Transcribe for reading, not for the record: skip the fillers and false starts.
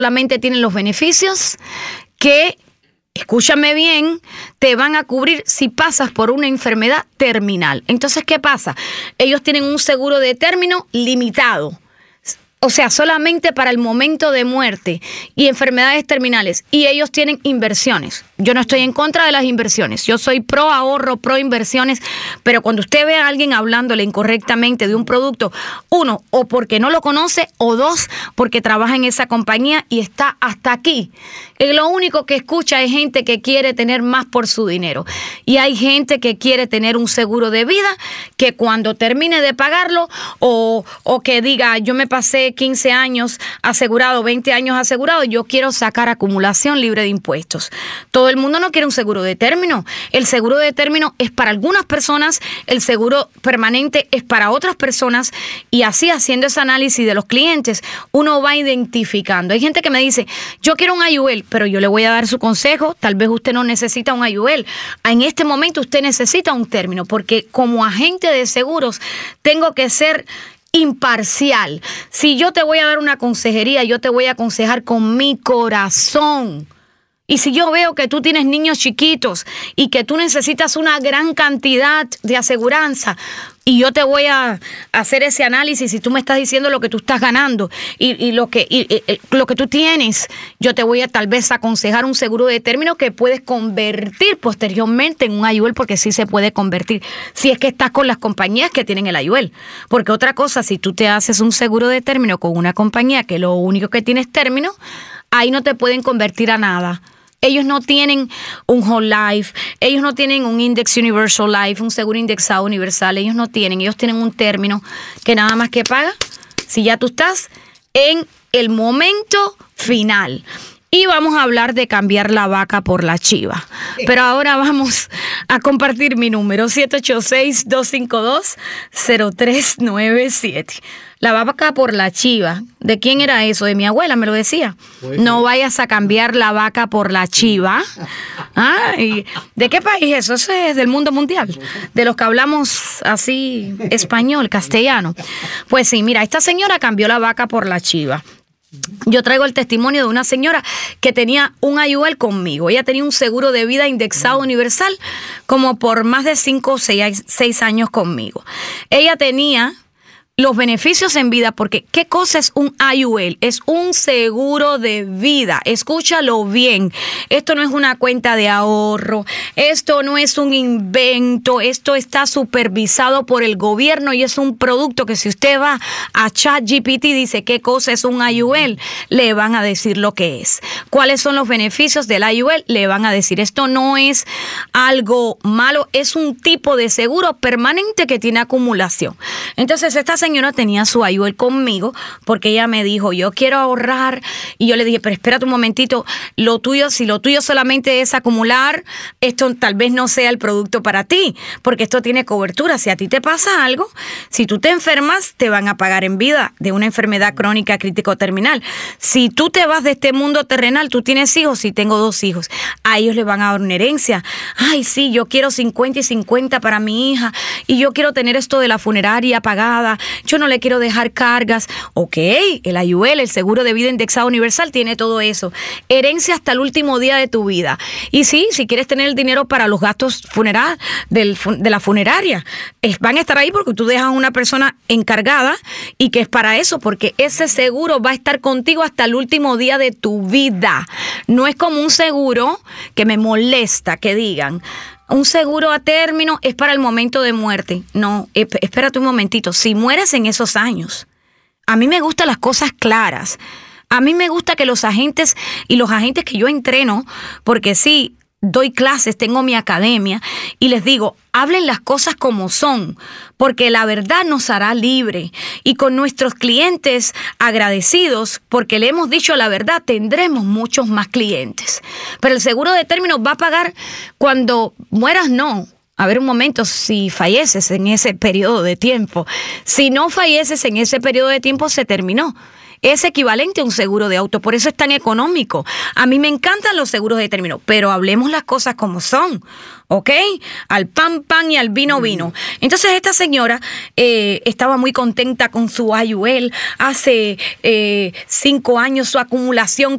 solamente tienen los beneficios que, escúchame bien, te van a cubrir si pasas por una enfermedad terminal. Entonces, ¿qué pasa? Ellos tienen un seguro de término limitado. O sea, solamente para el momento de muerte y enfermedades terminales. Y ellos tienen inversiones. Yo no estoy en contra de las inversiones. Yo soy pro ahorro, pro inversiones. Pero cuando usted ve a alguien hablándole incorrectamente de un producto, uno, o porque no lo conoce, o dos, porque trabaja en esa compañía y está hasta aquí. Y lo único que escucha es gente que quiere tener más por su dinero. Y hay gente que quiere tener un seguro de vida que cuando termine de pagarlo o que diga, yo me pasé 15 años asegurado, 20 años asegurado, yo quiero sacar acumulación libre de impuestos. Todo el mundo no quiere un seguro de término. El seguro de término es para algunas personas, el seguro permanente es para otras personas, y así, haciendo ese análisis de los clientes, uno va identificando. Hay gente que me dice, yo quiero un IUL, pero yo le voy a dar su consejo, tal vez usted no necesita un IUL. En este momento usted necesita un término, porque como agente de seguros tengo que ser imparcial. Si yo te voy a dar una consejería, yo te voy a aconsejar con mi corazón. Y si yo veo que tú tienes niños chiquitos y que tú necesitas una gran cantidad de aseguranza, y yo te voy a hacer ese análisis y tú me estás diciendo lo que tú estás ganando y lo que tú tienes, yo te voy a tal vez aconsejar un seguro de término que puedes convertir posteriormente en un IUL, porque sí se puede convertir si es que estás con las compañías que tienen el IUL. Porque otra cosa, si tú te haces un seguro de término con una compañía que lo único que tiene es término, ahí no te pueden convertir a nada. Ellos no tienen un whole life, ellos no tienen un index universal life, un seguro indexado universal, ellos tienen un término que nada más que paga si ya tú estás en el momento final. Y vamos a hablar de cambiar la vaca por la chiva. Pero ahora vamos a compartir mi número, 786-252-0397. La vaca por la chiva. ¿De quién era eso? De mi abuela, me lo decía. No vayas a cambiar la vaca por la chiva. ¿Y de qué país es eso? Eso es del mundo mundial. De los que hablamos así español, castellano. Pues sí, mira, esta señora cambió la vaca por la chiva. Yo traigo el testimonio de una señora que tenía un IUL conmigo. Ella tenía un seguro de vida indexado universal como por más de 5 o 6 años conmigo. Ella tenía los beneficios en vida, porque ¿qué cosa es un IUL? Es un seguro de vida. Escúchalo bien. Esto no es una cuenta de ahorro. Esto no es un invento. Esto está supervisado por el gobierno y es un producto que si usted va a ChatGPT y dice ¿qué cosa es un IUL? Le van a decir lo que es. ¿Cuáles son los beneficios del IUL? Le van a decir. Esto no es algo malo. Es un tipo de seguro permanente que tiene acumulación. Entonces, esta señora tenía su IUL conmigo porque ella me dijo, yo quiero ahorrar, y yo le dije, pero espérate un momentito, si lo tuyo solamente es acumular, esto tal vez no sea el producto para ti, porque esto tiene cobertura. Si a ti te pasa algo, si tú te enfermas, te van a pagar en vida de una enfermedad crónica crítico terminal. Si tú te vas de este mundo terrenal, tú tienes hijos, sí, tengo 2 hijos, a ellos les van a dar una herencia. Ay, sí, yo quiero 50 y 50 para mi hija, y yo quiero tener esto de la funeraria pagada, yo no le quiero dejar cargas. Ok, el IUL, el seguro de vida indexado universal, tiene todo eso. Herencia hasta el último día de tu vida. Y sí, si quieres tener el dinero para los gastos de la funeraria, van a estar ahí porque tú dejas a una persona encargada y que es para eso, porque ese seguro va a estar contigo hasta el último día de tu vida. No es como un seguro que me molesta que digan, un seguro a término es para el momento de muerte. No, espérate un momentito. Si mueres en esos años, a mí me gustan las cosas claras. A mí me gusta que los agentes que yo entreno, porque sí, doy clases, tengo mi academia, y les digo, hablen las cosas como son, porque la verdad nos hará libre. Y con nuestros clientes agradecidos, porque le hemos dicho la verdad, tendremos muchos más clientes. Pero el seguro de término va a pagar cuando mueras, no. A ver un momento, si falleces en ese periodo de tiempo. Si no falleces en ese periodo de tiempo, se terminó. es equivalente a un seguro de auto, por eso es tan económico. A mí me encantan los seguros de término, pero hablemos las cosas como son, ¿ok? Al pan, pan y al vino, vino. Entonces esta señora estaba muy contenta con su IUL. Hace 5 años su acumulación